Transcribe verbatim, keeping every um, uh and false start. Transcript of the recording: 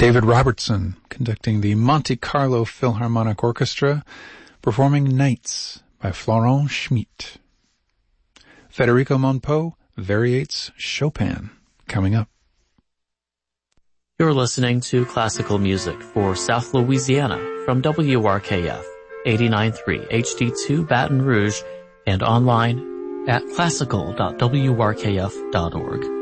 David Robertson conducting the Monte Carlo Philharmonic Orchestra, performing Nights by Florent Schmidt. Federico Monpeau variates Chopin, coming up. You're listening to classical music for South Louisiana from W R K F, eighty-nine point three H D two Baton Rouge, and online at classical dot w r k f dot org.